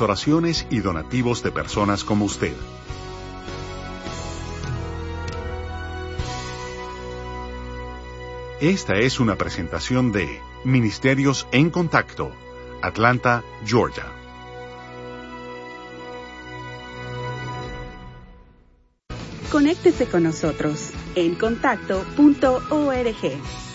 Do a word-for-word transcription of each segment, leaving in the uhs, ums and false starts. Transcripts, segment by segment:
las oraciones y donativos de personas como usted. Esta es una presentación de Ministerios en Contacto, Atlanta, Georgia. Conéctese con nosotros en contacto punto org.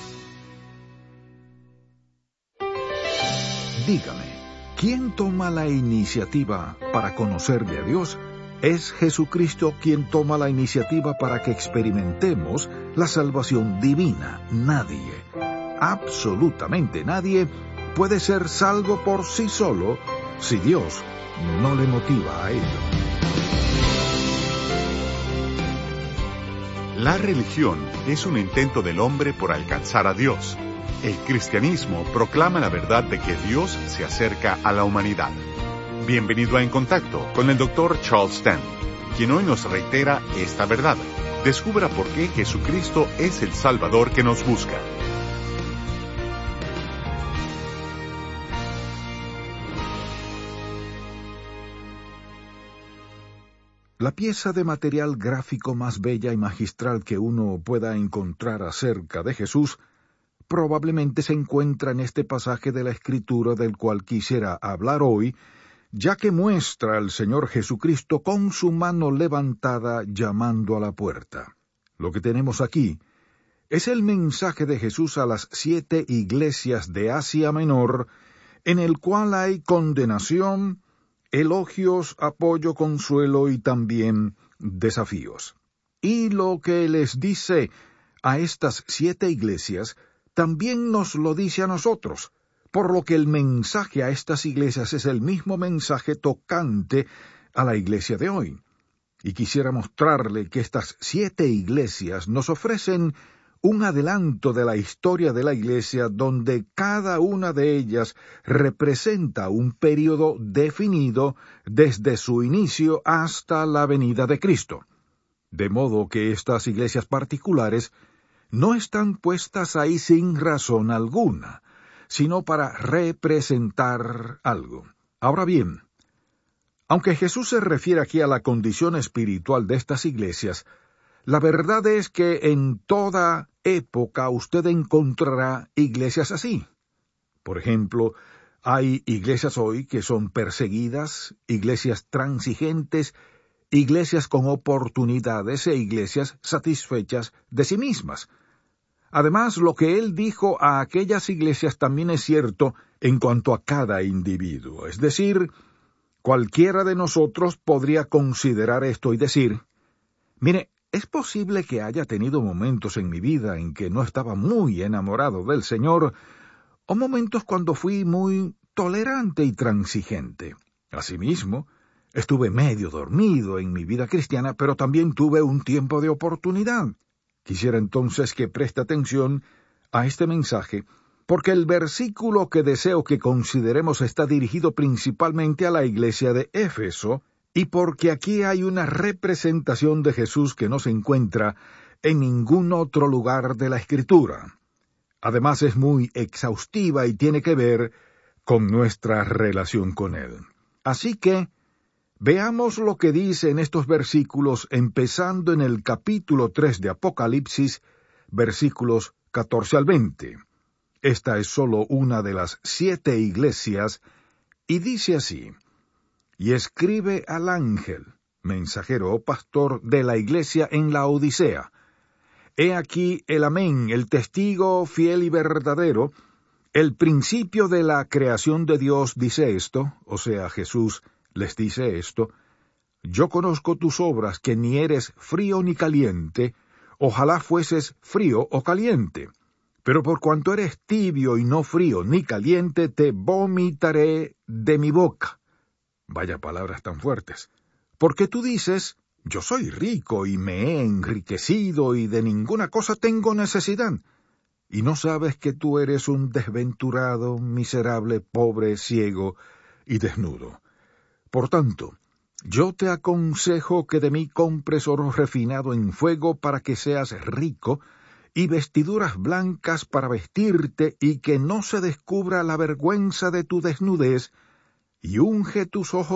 Dígame, ¿quién toma la iniciativa para conocer de Dios? Es Jesucristo quien toma la iniciativa para que experimentemos la salvación divina. Nadie, absolutamente nadie, puede ser salvo por sí solo si Dios no le motiva a ello. La religión es un intento del hombre por alcanzar a Dios. El cristianismo proclama la verdad de que Dios se acerca a la humanidad. Bienvenido a En Contacto con el doctor Charles Stanley, quien hoy nos reitera esta verdad. Descubra por qué Jesucristo es el Salvador que nos busca. La pieza de material gráfico más bella y magistral que uno pueda encontrar acerca de Jesús probablemente se encuentra en este pasaje de la Escritura del cual quisiera hablar hoy, ya que muestra al Señor Jesucristo con su mano levantada llamando a la puerta. Lo que tenemos aquí es el mensaje de Jesús a las siete iglesias de Asia Menor, en el cual hay condenación, elogios, apoyo, consuelo y también desafíos. Y lo que les dice a estas siete iglesias también nos lo dice a nosotros, por lo que el mensaje a estas iglesias es el mismo mensaje tocante a la iglesia de hoy. Y quisiera mostrarle que estas siete iglesias nos ofrecen un adelanto de la historia de la iglesia donde cada una de ellas representa un período definido desde su inicio hasta la venida de Cristo. De modo que estas iglesias particulares no están puestas ahí sin razón alguna, sino para representar algo. Ahora bien, aunque Jesús se refiere aquí a la condición espiritual de estas iglesias, la verdad es que en toda época usted encontrará iglesias así. Por ejemplo, hay iglesias hoy que son perseguidas, iglesias transigentes, iglesias con oportunidades e iglesias satisfechas de sí mismas. Además, lo que él dijo a aquellas iglesias también es cierto en cuanto a cada individuo. Es decir, cualquiera de nosotros podría considerar esto y decir, mire, es posible que haya tenido momentos en mi vida en que no estaba muy enamorado del Señor, o momentos cuando fui muy tolerante y transigente. Asimismo, estuve medio dormido en mi vida cristiana, pero también tuve un tiempo de oportunidad. Quisiera entonces que preste atención a este mensaje, porque el versículo que deseo que consideremos está dirigido principalmente a la iglesia de Éfeso, y porque aquí hay una representación de Jesús que no se encuentra en ningún otro lugar de la Escritura. Además es muy exhaustiva y tiene que ver con nuestra relación con Él. Así que, veamos lo que dice en estos versículos, empezando en el capítulo tres de Apocalipsis, versículos catorce al veinte. Esta es solo una de las siete iglesias, y dice así: Y escribe al ángel, mensajero o pastor de la iglesia en la Odisea. He aquí el Amén, el testigo fiel y verdadero, el principio de la creación de Dios dice esto, o sea, Jesús les dice esto: Yo conozco tus obras, que ni eres frío ni caliente, ojalá fueses frío o caliente. Pero por cuanto eres tibio y no frío ni caliente, te vomitaré de mi boca. Vaya palabras tan fuertes. Porque tú dices, yo soy rico y me he enriquecido y de ninguna cosa tengo necesidad. Y no sabes que tú eres un desventurado, miserable, pobre, ciego y desnudo. Por tanto, yo te aconsejo que de mí compres oro refinado en fuego para que seas rico, y vestiduras blancas para vestirte, y que no se descubra la vergüenza de tu desnudez, y unge tus ojos